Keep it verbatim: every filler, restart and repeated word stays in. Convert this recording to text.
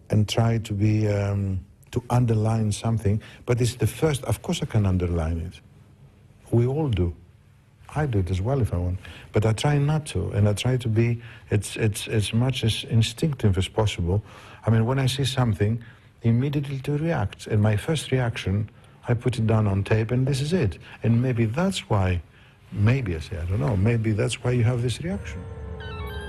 and try to be, um, to underline something, but it's the first, of course I can underline it. We all do. I do it as well if I want, but I try not to, and I try to be it's, it's, as much as instinctive as possible. I mean, when I see something, immediately to react, and my first reaction, I put it down on tape, and this is it. And maybe that's why, maybe I say, I don't know, maybe that's why you have this reaction.